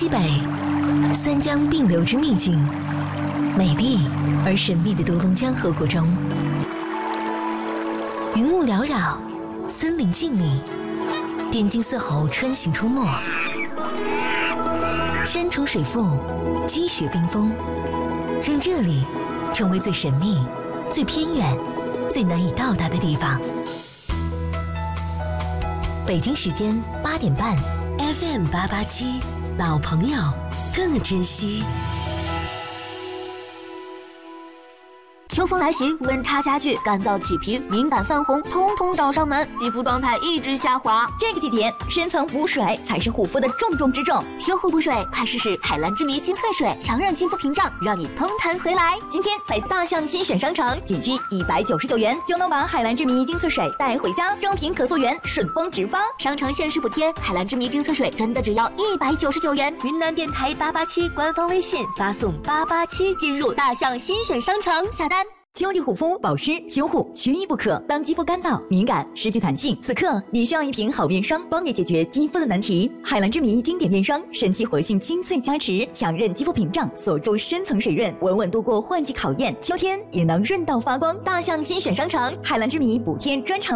西北，三江并流之秘境，美丽而神秘的独龙江河谷中，云雾缭绕，森林静谧，滇金丝猴春行出没，山重水复，积雪冰封，让这里成为最神秘、最偏远、最难以到达的地方。北京时间8点半 ，FM 887，老朋友更珍惜。 秋风来袭，温差加剧，干燥起皮，敏感泛红，通通找上门，肌肤状态一直下滑。 这个季节，深层补水才是护肤的重中之重。 修护补水，快试试海蓝之谜精粹水，强韧肌肤屏障，让你通弹回来。 今天在大象新选商城，仅需199元就能把海蓝之谜精粹水带回家，正品可溯源，顺丰直发。 商城限时补贴，海蓝之谜精粹水真的只要199元。云南电台887官方微信发送887进入大象新选商城下单。 秋季护肤保湿修护缺一不可。当肌肤干燥、敏感、失去弹性，此刻你需要一瓶好面霜，帮你解决肌肤的难题。海蓝之谜经典面霜，神奇活性精粹加持，强韧肌肤屏障，锁住深层水润，稳稳度过换季考验，秋天也能润到发光。大象新选商城，海蓝之谜补贴专场。